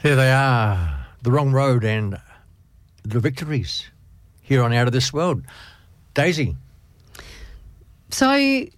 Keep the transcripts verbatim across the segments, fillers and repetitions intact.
There they are, The Wrong Road and The Victories here on Out of This World. Daisy. So,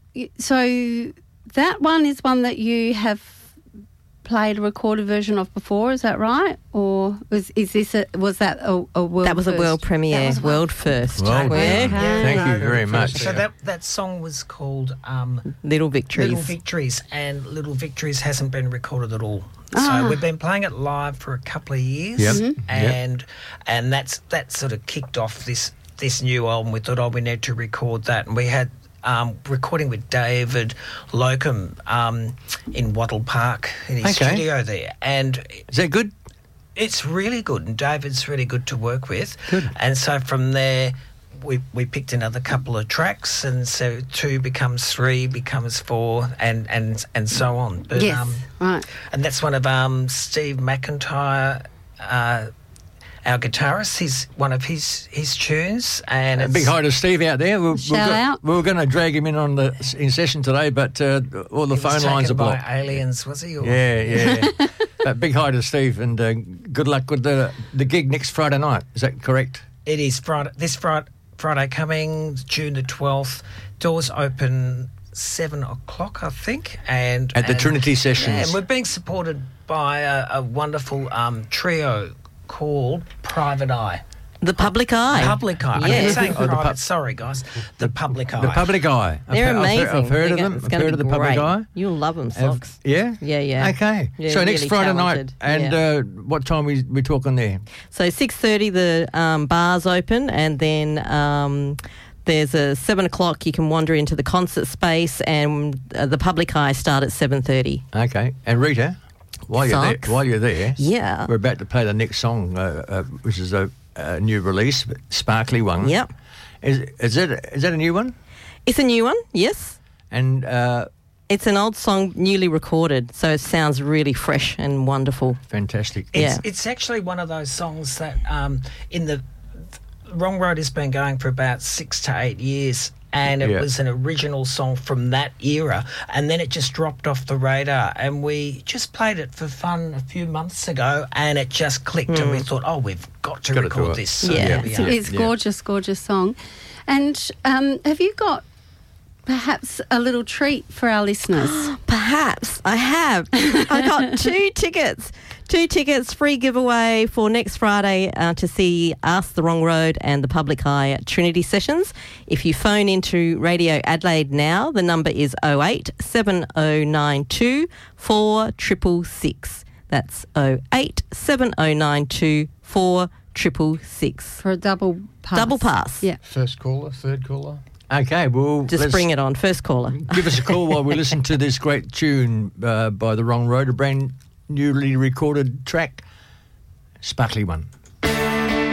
so that one is one that you have played a recorded version of before, is that right? Or was is this a, was that a, a world That was first? a world premiere, was world first. Well, Yeah. done. Thank you very much. So that that song was called um, Little Victories. Little Victories, and Little Victories hasn't been recorded at all. Ah. So we've been playing it live for a couple of years, Yep. Mhm. and and that's that sort of kicked off this this new album. We thought, oh, we need to record that, and we had. Um, recording with David Locum um, in Wattle Park in his Okay. studio there, and Is that good? it's really good, and David's really good to work with. Good. And so from there, we we picked another couple of tracks, and so two becomes three, becomes four, and and and so on. But, Yes, um, right. and that's one of um, Steve McIntyre. Uh, our guitarist, he's one of his his tunes, and A it's, big hi to Steve out there. We, Shout go- out. we were going to drag him in on the in session today, but uh, all the he was phone taken lines are by blocked. aliens, was he? Or? Yeah, yeah. But big hi to Steve, and uh, good luck with the the gig next Friday night. Is that correct? It is Friday. This Friday, Friday coming, June the twelfth. Doors open seven o'clock, I think, and At the and- Trinity Sessions. Yeah, and we're being supported by a, a wonderful um, trio called Private Eye. The Public Eye. Public Eye. Yeah. I keep saying Oh, the private. pub- Sorry, guys. The Public Eye. The Public Eye. I've They're he- I've amazing. heard- I've heard They're of go- them. It's I've going heard to of the be Public great. Eye. You'll love them, Have- Socks. yeah? Yeah, yeah. Okay. Yeah, so next really Friday talented. night, and Yeah. uh, what time we we talking there? So six thirty, the um, bars open, and then um, there's a seven o'clock. You can wander into the concert space, and uh, the Public Eye start at seven thirty. Okay. And Rita, while you're Socks. there, while you're there, Yeah. we're about to play the next song, uh, uh, which is a, a new release, sparkly one. Yep. Is is that is that a new one? It's a new one, yes. And uh, It's an old song, newly recorded, so it sounds really fresh and wonderful. fantastic. It's, Yeah. it's actually one of those songs that um, in the Wrong Road has been going for about six to eight years, and it Yeah. was an original song from that era, and then it just dropped off the radar, and we just played it for fun a few months ago, and it just clicked, and we thought, oh, we've got to Gotta do record it. this. So Yeah. here we It's, are. it's Yeah. gorgeous, gorgeous song. And um, have you got perhaps a little treat for our listeners? Perhaps I have. I got two tickets. Two tickets, free giveaway for next Friday uh, to see us, The Wrong Road, and the Public Eye at Trinity Sessions. If you phone into Radio Adelaide now, the number is oh eight seven oh nine two four six six six. That's oh eight seven oh nine two four six six six. For a double pass. Double pass. Yeah. First caller, third caller. Okay, well, Just let's bring it on. First caller. give us a call while we listen to this great tune uh, by The Wrong Road, a brand newly recorded track, sparkly one.